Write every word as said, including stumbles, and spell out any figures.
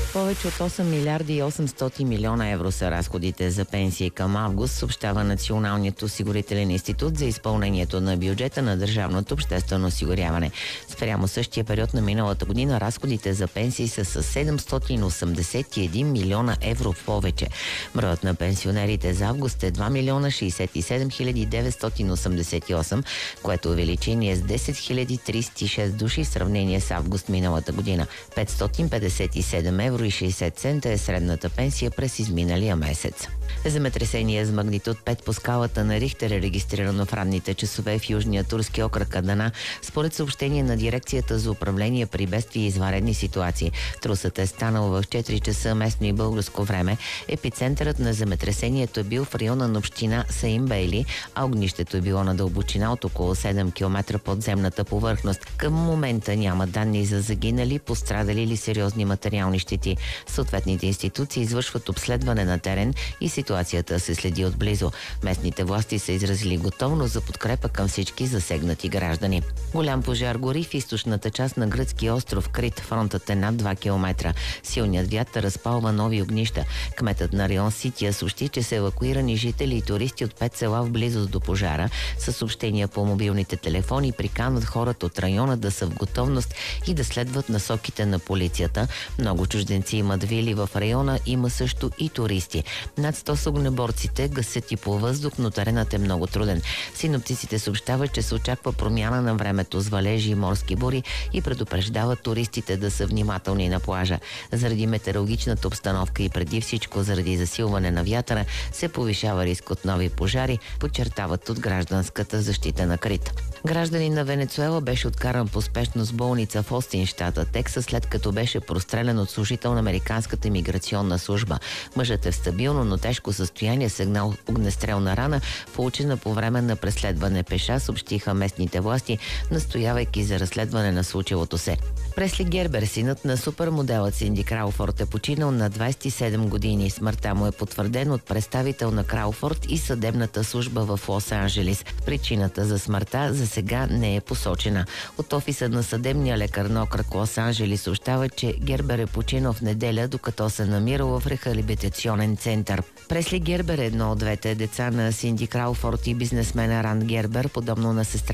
Повече от осем милиарда и осемстотин милиона евро са разходите за пенсии към август, съобщава Националният осигурителен институт за изпълнението на бюджета на държавното обществено осигуряване. Спрямо същия период на миналата година разходите за пенсии са с седемстотин осемдесет и един милиона евро повече. Броят на пенсионерите за август е два милиона шейсет и седем хиляди деветстотин осемдесет и осем, което е увеличение с десет хиляди тридесет и шест души в сравнение с август миналата година. петстотин петдесет и седем евро и шейсет цента е средната пенсия през изминалия месец. Земетресение с магнитуд пет по скалата на Рихтер е регистрирано в ранните часове в южния турски окръг Адана, според съобщение на Дирекцията за управление при бедствия и извънредни ситуации. Трусът е станал в четири часа местно и българско време. Епицентърът на земетресението е бил в района на община Саим Бейли, а огнището е било на дълбочина от около седем километра под земната повърхност. Към момента няма данни за загинали, пострадали или сериозни материални щети. Съответните институции извършват обследване на терен и ситуацията се следи отблизо. Местните власти са изразили готовност за подкрепа към всички засегнати граждани. Голям пожар гори в източната част на гръцки остров Крит. Фронтът е над два километра. Силният вятър разпалва нови огнища. Кметът на район Сития съобщи, че са евакуирани жители и туристи от пет села в близост до пожара. Със съобщения по мобилните телефони приканват хората от района да са в готовност и да следват насоките на полицията. Много чужденци имат вили в района, има също и туристи. Над сто са огнеборците, гасят и по въздух, но теренът е много труден. Синоптиците съобщават, че се очаква промяна на времето с валежи и морски бури и предупреждават туристите да са внимателни на плажа. Заради метеорологичната обстановка и преди всичко заради засилване на вятъра се повишава риск от нови пожари, подчертават от гражданската защита на Крит. Гражданин на Венецуела беше откаран по спешност в болница в Остин, щата Тексас, след като беше прострелян от служител на американската имиграционна служба. Мъжът е в стабилно, но тежко състояние, сигнал огнестрелна рана, получена по време на преследване пеша, съобщиха местните власти, настоявайки за разследване на случилото се. Пресли Гербер, синът на супермоделът Синди Крауфорд, е починал на двадесет и седем години. Смъртта му е потвърдена от представител на Крауфорд и съдебната служба в Лос-Анджелис. Причината за смъртта за сега не е посочена. От офиса на съдебния лекар на окръг Лос-Анджелис съобщава, че Гербер е починал в неделя, докато се намирал в рехабилитационен център. Пресли Гербер е едно от двете деца на Синди Крауфорд и бизнесмена Ранд Гербер, подобно на сестра